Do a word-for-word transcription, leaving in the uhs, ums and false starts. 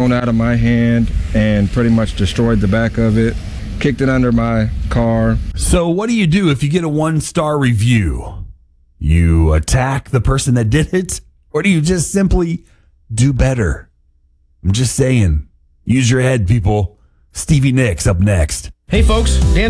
phone out of my hand and pretty much destroyed the back of it, kicked it under my car. So what do you do if you get a one-star review? You attack the person that did it, or do you just simply do better? I'm just saying, use your head, people. Stevie Nicks up next. Hey, folks. Dan